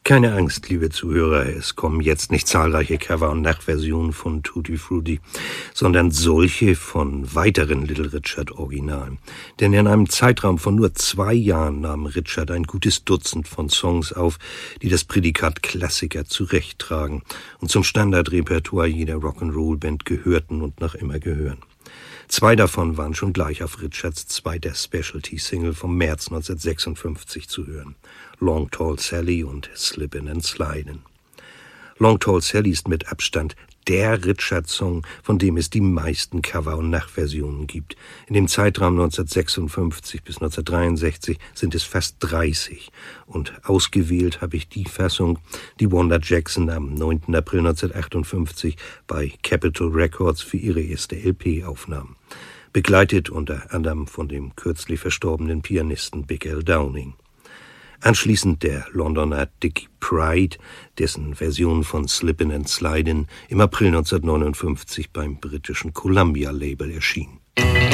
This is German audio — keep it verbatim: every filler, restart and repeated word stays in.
Keine Angst, liebe Zuhörer, es kommen jetzt nicht zahlreiche Cover- und Nachversionen von Tutti Frutti, sondern solche von weiteren Little Richard-Originalen. Denn in einem Zeitraum von nur zwei Jahren nahm Richard ein gutes Dutzend von Songs auf, die das Prädikat Klassiker zurechttragen und zum Standardrepertoire jeder Rock'n'Roll-Band gehörten und noch immer gehören. Zwei davon waren schon gleich auf Richards zweiter Specialty-Single vom März neunzehnhundertsechsundfünfzig zu hören. Long Tall Sally und Slippin' and Slidin'. Long Tall Sally ist mit Abstand der Richard-Song, von dem es die meisten Cover- und Nachversionen gibt. In dem Zeitraum neunzehnhundertsechsundfünfzig bis neunzehnhundertdreiundsechzig sind es fast dreißig. Und ausgewählt habe ich die Fassung, die Wanda Jackson am neunten April neunzehnhundertachtundfünfzig bei Capitol Records für ihre erste L P aufnahm. Begleitet unter anderem von dem kürzlich verstorbenen Pianisten Big Al Downing. Anschließend der Londoner Dickie Pride, dessen Version von Slippin' and Slidin' im April neunzehnhundertneunundfünfzig beim britischen Columbia-Label erschien.